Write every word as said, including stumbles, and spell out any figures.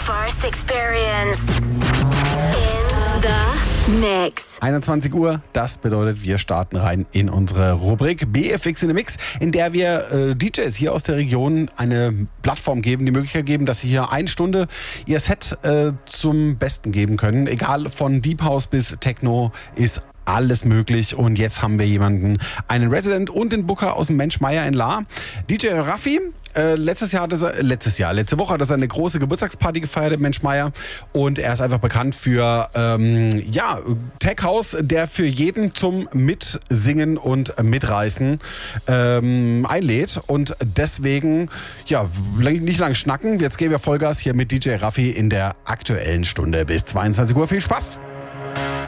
First Experience in the Mix. einundzwanzig Uhr, das bedeutet, wir starten rein in unsere Rubrik B F X in the Mix, in der wir äh, D Js hier aus der Region eine Plattform geben, die Möglichkeit geben, dass sie hier eine Stunde ihr Set äh, zum Besten geben können. Egal, von Deep House bis Techno ist alles möglich. Und jetzt haben wir jemanden, einen Resident und den Booker aus dem Menschmeier in Lahr. D J Raffi, äh, letztes Jahr, hat er, letztes Jahr, letzte Woche hat er seine große Geburtstagsparty gefeiert im Menschmeier. Und er ist einfach bekannt für, ähm, ja, Tech House, der für jeden zum Mitsingen und Mitreißen ähm, einlädt. Und deswegen, ja, nicht lang schnacken. Jetzt geben wir Vollgas hier mit D J Raffi in der aktuellen Stunde bis zweiundzwanzig Uhr. Viel Spaß!